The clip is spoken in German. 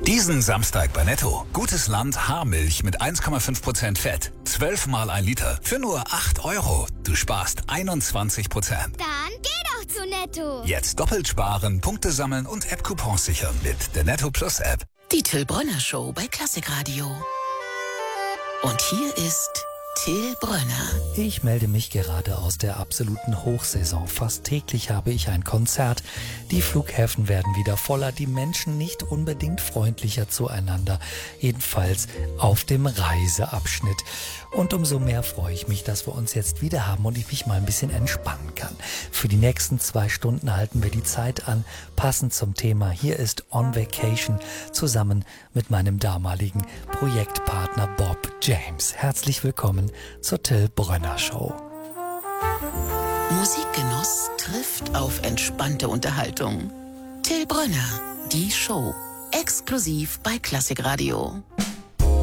Diesen Samstag bei Netto. Gutes Land Haarmilch mit 1,5% Fett. 12 mal 1 Liter für nur 8 Euro. Du sparst 21%. Dann geh doch zu Netto. Jetzt doppelt sparen, Punkte sammeln und App-Coupons sichern mit der Netto Plus App. Die Till Brönner Show bei Klassikradio. Und hier ist Till Brönner. Ich melde mich gerade aus der absoluten Hochsaison. Fast täglich habe ich ein Konzert. Die Flughäfen werden wieder voller, die Menschen nicht unbedingt freundlicher zueinander. Jedenfalls auf dem Reiseabschnitt. Und umso mehr freue ich mich, dass wir uns jetzt wieder haben und ich mich mal ein bisschen entspannen kann. Für die nächsten 2 Stunden halten wir die Zeit an, passend zum Thema. Hier ist On Vacation zusammen mit meinem damaligen Projektpartner Bob James. Herzlich willkommen zur Till Brönner Show. Musikgenuss trifft auf entspannte Unterhaltung. Till Brönner, die Show. Exklusiv bei Klassikradio.